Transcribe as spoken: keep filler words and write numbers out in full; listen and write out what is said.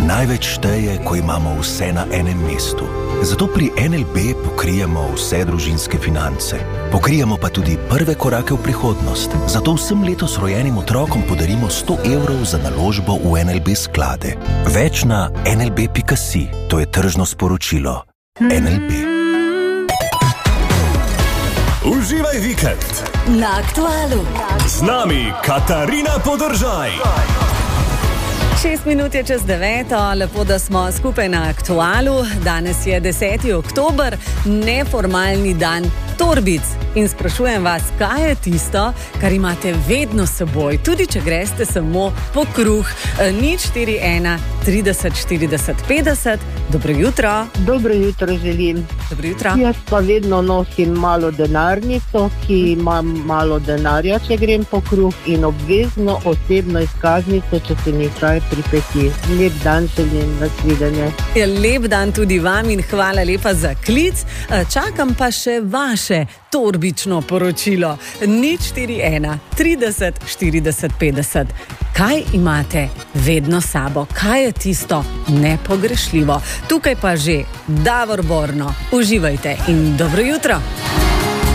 Največ šteje, ko imamo vse na enem mestu. Zato pri N L B pokrijemo vse družinske finance. Pokrijemo pa tudi prve korake v prihodnost. Zato vsem letos rojenim otrokom podarimo sto evrov za naložbo v N L B sklade. Več na en el be pika si. To je tržno sporočilo. N L B. Uživaj vikend na Aktualu. Z nami Katarina Podržaj. Šest minut je čez deveto, lepo, da smo skupaj na Aktualu. Danes je deseti oktober, neformalni dan torbic. In sprašujem vas, kaj je tisto, kar imate vedno s seboj, tudi če greste samo po kruh. Nič štiri ena trideset štirideset petdeset. Dobro jutro. Dobro jutro želim. Dobro jutro. Jaz pa vedno nosim malo denarnico, ki imam malo denarja, če grem po kruh, in obvezno osebno izkaznico, če se mi kaj pripeti. Lep dan želim, nasvidenje. Ja, lep dan tudi vam in hvala lepa za klic. Čakam pa še vaše torbično poročilo. Nič štiri ena trideset štirideset petdeset. Kaj imate vedno sabo? Kaj je tisto nepogrešljivo? Tukaj pa že Davor Borno. Uživajte in dobro jutro.